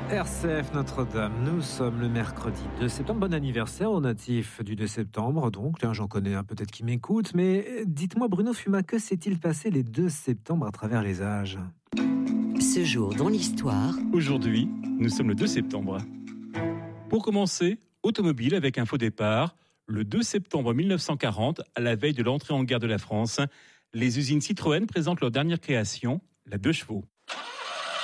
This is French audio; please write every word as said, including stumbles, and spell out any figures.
R C F Notre-Dame, nous sommes le mercredi deux septembre. Bon anniversaire aux natifs du deux septembre. Donc, tiens, j'en connais un peut-être qui m'écoute. Mais dites-moi, Bruno Fuma, que s'est-il passé les deux septembre à travers les âges ? Ce jour dans l'histoire. Aujourd'hui, nous sommes le deux septembre. Pour commencer, automobile avec un faux départ. Le deux septembre mille neuf cent quarante, à la veille de l'entrée en guerre de la France, les usines Citroën présentent leur dernière création, la deux chevaux.